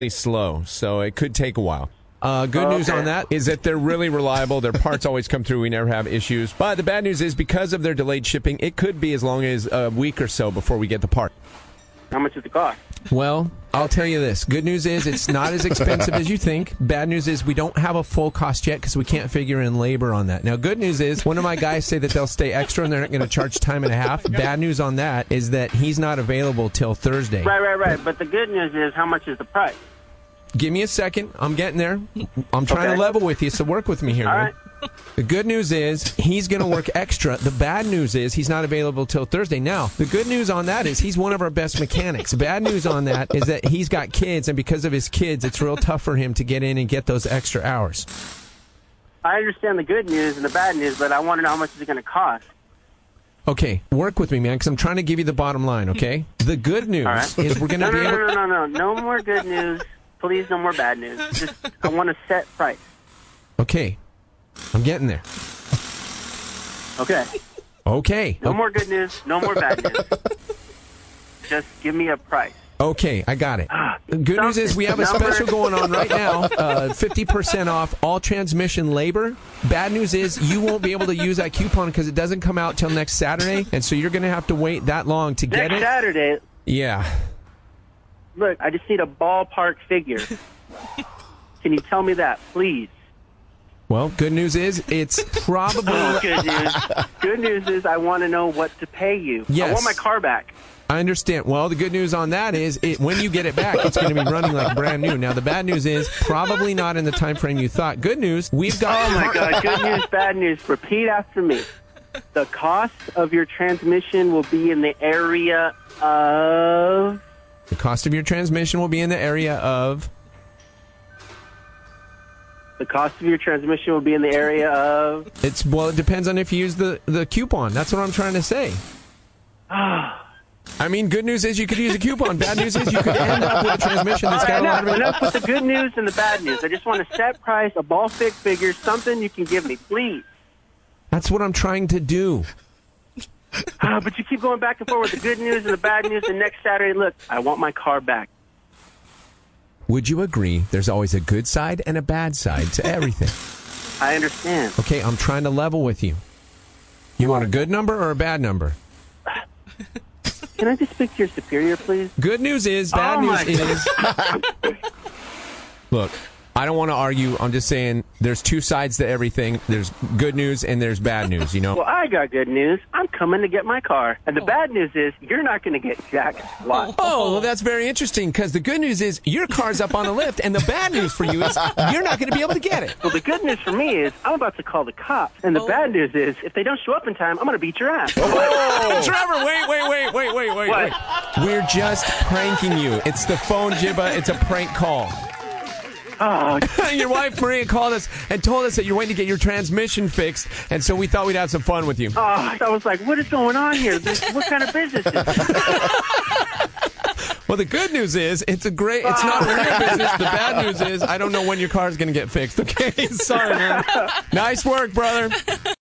slow, so it could take a while. Good news on that is that they're really reliable. Their parts always come through. We never have issues. But the bad news is because of their delayed shipping, it could be as long as a week or so before we get the part. How much does it cost? Well, I'll tell you this. Good news is it's not as expensive as you think. Bad news is we don't have a full cost yet because we can't figure in labor on that. Now, good news is one of my guys say that they'll stay extra and they're not going to charge time and a half. Bad news on that is that he's not available till Thursday. Right. But the good news is how much is the price? Give me a second. I'm getting there. I'm trying to level with you, so work with me here. All man. right. The good news is he's going to work extra. The bad news is he's not available till Thursday. Now, the good news on that is he's one of our best mechanics. Bad news on that is that he's got kids, and because of his kids, it's real tough for him to get in and get those extra hours. I understand the good news and the bad news, but I want to know how much is it going to cost. Okay, work with me, man, because I'm trying to give you the bottom line, okay? The good news is we're going to be able... No more good news. Please, no more bad news. Just, I want a set price. Okay. I'm getting there. Okay. No more good news. No more bad news. Just give me a price. Okay, I got it. Good news is we have a special going on right now, 50% off all transmission labor. Bad news is you won't be able to use that coupon because it doesn't come out till next Saturday, and so you're going to have to wait that long to get it. Next Saturday? Yeah. Look, I just need a ballpark figure. Can you tell me that, please? Well, good news is it's probably... Good news. Good news is I want to know what to pay you. Yes. I want my car back. I understand. Well, the good news on that is when you get it back, it's going to be running like brand new. Now, the bad news is probably not in the time frame you thought. Good news, we've got... Oh, my God. Good news, bad news. Repeat after me. The cost of your transmission will be in the area of... The cost of your transmission will be in the area of... The cost of your transmission will be in the area of... It depends on if you use the coupon. That's what I'm trying to say. I mean, good news is you could use a coupon. Bad news is you could end up with a transmission that's got a lot of... Enough with the good news and the bad news. I just want a set price, a ball figure, something you can give me, please. That's what I'm trying to do. But you keep going back and forth with the good news and the bad news, and next Saturday, look, I want my car back. Would you agree there's always a good side and a bad side to everything? I understand. Okay, I'm trying to level with you. You want a good number or a bad number? Can I just speak to your superior, please? Good news is, bad news is... Look, I don't want to argue. I'm just saying there's two sides to everything. There's good news and there's bad news, you know? Well, I got good news. I'm coming to get my car. And the bad news is you're not going to get jack squat. Oh, well, that's very interesting because the good news is your car's up on the lift and the bad news for you is you're not going to be able to get it. Well, the good news for me is I'm about to call the cops. And the bad news is if they don't show up in time, I'm going to beat your ass. Oh, Trevor, wait. What? We're just pranking you. It's the phone, Jibba. It's a prank call. Oh. Your wife, Maria, called us and told us that you're waiting to get your transmission fixed, and so we thought we'd have some fun with you. Oh, I was like, what is going on here? What kind of business is this? Well, the good news is it's not real business. The bad news is I don't know when your car is going to get fixed, okay? Sorry, man. Nice work, brother.